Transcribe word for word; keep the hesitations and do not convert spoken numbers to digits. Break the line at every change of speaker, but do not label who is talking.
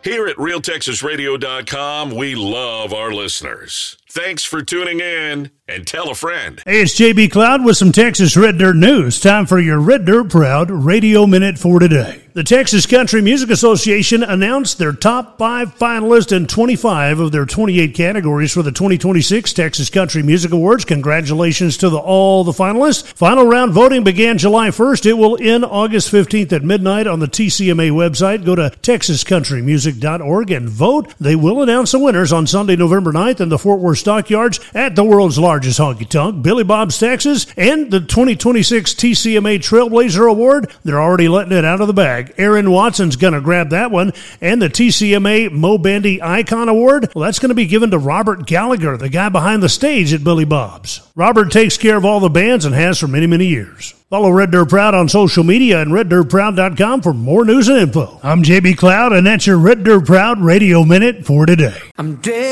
Here at real texas radio dot com, we love our listeners. Thanks for tuning in, and tell a friend.
Hey, it's J B Cloud with some Texas Red Dirt news. Time for your Red Dirt Proud Radio Minute for today. The Texas Country Music Association announced their top five finalists in twenty-five of their twenty-eight categories for the twenty twenty-six Texas Country Music Awards. Congratulations to the, all the finalists. Final round voting began July first. It will end August fifteenth at midnight on the T C M A website. Go to texas country music dot org and vote. They will announce the winners on Sunday, November ninth in the Fort Worth Stockyards at the world's largest honky-tonk, Billy Bob's Texas, and the twenty twenty-six T C M A Trailblazer Award. They're already letting it out of the bag. Aaron Watson's going to grab that one. And the T C M A Mo Bandy Icon Award, well, that's going to be given to Robert Gallagher, the guy behind the stage at Billy Bob's. Robert takes care of all the bands and has for many, many years. Follow Red Dirt Proud on social media and red dirt proud dot com for more news and info. I'm J B Cloud, and that's your Red Dirt Proud Radio Minute for today.
I'm dead.